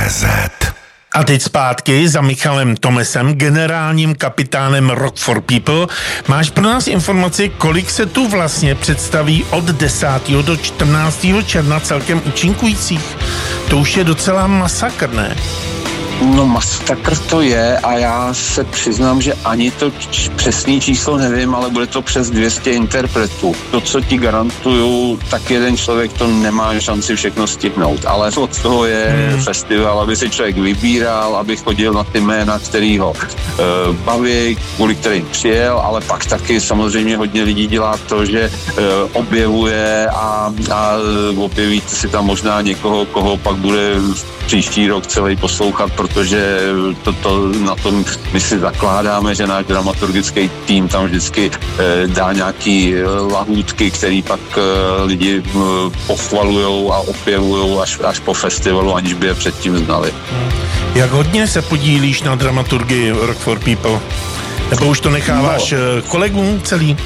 CZ. A teď zpátky za Michalem Tomesem, generálním kapitánem Rock for People. Máš pro nás informaci, kolik se tu vlastně představí od 10. do 14. června celkem účinkujících? To už je docela masakr, ne? No masakr to je a já se přiznám, že ani to přesný číslo nevím, ale bude to přes 200 interpretů. To, co ti garantuju, tak jeden člověk to nemá šanci všechno stihnout, ale od toho je festival, aby si člověk vybíral, aby chodil na ty jména, který ho baví, kvůli kterým přijel, ale pak taky samozřejmě hodně lidí dělá to, že objevuje a objevíte si tam možná někoho, koho pak bude příští rok celý poslouchat, protože na tom my si zakládáme, že náš dramaturgický tým tam vždycky dá nějaký lahůdky, který pak lidi pochvalujou a opěvujou až po festivalu, aniž by je předtím znali. Jak hodně se podílíš na dramaturgii Rock for People? Nebo už to necháváš kolegům celý?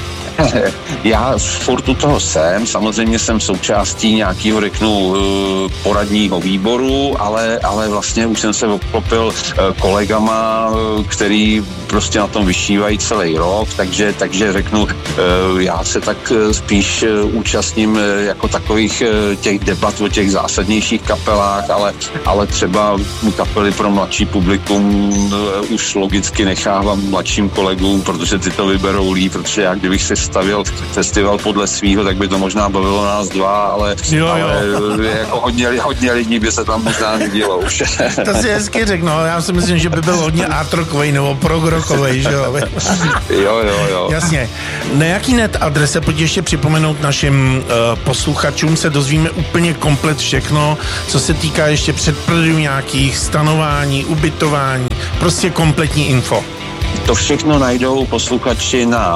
Já furt u toho jsem, samozřejmě jsem součástí nějakého, řeknu, poradního výboru, ale vlastně už jsem se obklopil kolegama, který prostě na tom vyšívají celý rok, takže řeknu, já se tak spíš účastním jako takových těch debat o těch zásadnějších kapelách, ale třeba kapely pro mladší publikum už logicky nechávám mladším kolegům, protože ty to vyberou líp, protože já kdybych si stavil festival podle svýho, tak by to možná bavilo nás dva, ale jako hodně lidí by se tam možná nedělo už. To si hezky řekl, no, já si myslím, že by byl hodně art rockovej nebo prog rockovej, že jo? Jo. Jasně. Na jaký net adrese, pojď ještě připomenout našim posluchačům, se dozvíme úplně komplet všechno, co se týká ještě předprodejů nějakých, stanování, ubytování, prostě kompletní info. To všechno najdou posluchači na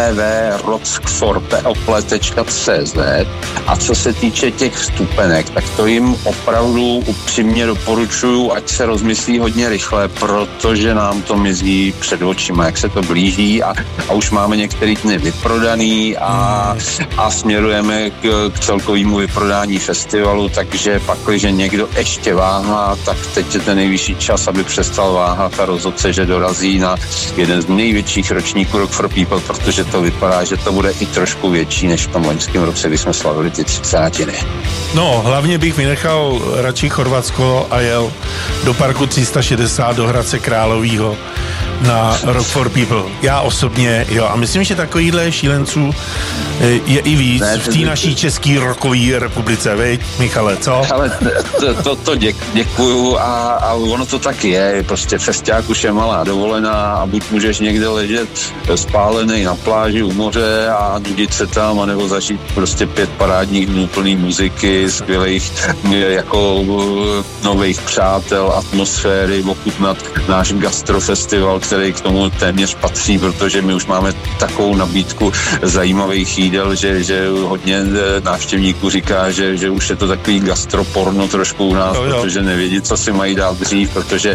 www.rockforpeople.cz a co se týče těch vstupenek, tak to jim opravdu upřímně doporučuju, ať se rozmyslí hodně rychle, protože nám to mizí před očima, jak se to blíží a už máme některé dny vyprodaný a směrujeme k celkovému vyprodání festivalu, takže pak, když někdo ještě váhá, tak teď je ten nejvyšší čas, aby přestal váhat a rozhodl se, že dorazí na jeden z největších ročníků Rock for People, protože to vypadá, že to bude i trošku větší než v tom loňském roce, kdy jsme slavili ty 30. No, hlavně bych vynechal radši Chorvatsko a jel do parku 360 do Hradce Královýho na Rock for People. Já osobně, jo, a myslím, že takovýhle šílenců je i víc v té naší české rockové republice, veď, Michale, co? Ale to děkuju a ono to tak je, prostě festiák už je malá dovolená a buď můžeš někde ležet spálený na pláži u moře a nudit se tam, anebo zažít prostě 5 parádních dnů plný muziky, skvělých jako nových přátel, atmosféry, ochutnat náš gastrofestival, který k tomu téměř patří, protože my už máme takovou nabídku zajímavých jídel, že hodně návštěvníků říká, že už je to takový gastroporno trošku u nás, protože nevědí, co si mají dát dřív, protože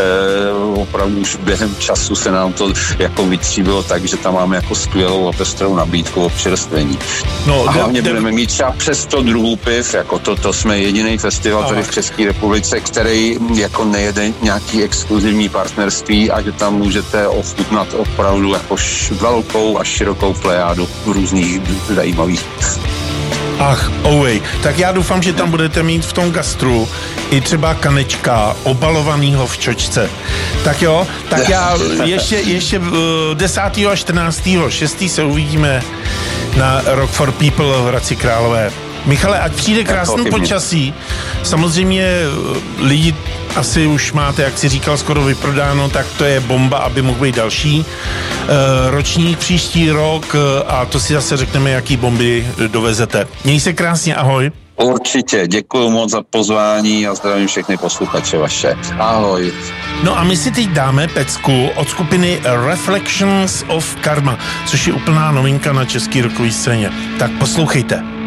opravdu už během času se nám to jako vytříbilo tak, že tam máme jako skvělou a pestrou nabídku občerstvení. No, a hlavně budeme mít třeba přes 100 druhů piv, jako to jsme jediný festival tady v České republice, který jako nejede nějaký exkluzivní partnerství a že tam můžete ochutnat opravdu jako velkou a širokou plejádu různých zajímavých. Ach, tak já doufám, že tam budete mít v tom gastru i třeba kanečka obalovanýho v čočce. Tak jo, tak já ještě 10. a 14. 6. se uvidíme na Rock for People v Hradci Králové. Michale, ať přijde krásný počasí. Samozřejmě lidi asi už máte, jak si říkal, skoro vyprodáno, tak to je bomba, aby mohl být další ročník příští rok a to si zase řekneme, jaký bomby dovezete. Měj se krásně, ahoj. Určitě, děkuji moc za pozvání a zdravím všechny posluchače vaše. Ahoj. No a my si teď dáme pecku od skupiny Reflections of Karma, což je úplná novinka na české rockové scéně. Tak poslouchejte.